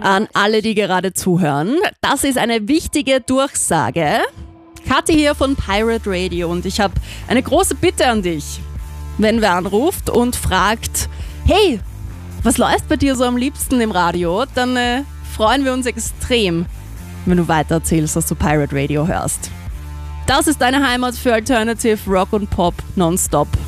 an alle, die gerade zuhören. Das ist eine wichtige Durchsage. Kathi hier von Pirate Radio und ich habe eine große Bitte an dich. Wenn wer anruft und fragt, hey, was läuft bei dir so am liebsten im Radio, dann freuen wir uns extrem, wenn du weiter erzählst, dass du Pirate Radio hörst. Das ist deine Heimat für Alternative Rock und Pop nonstop.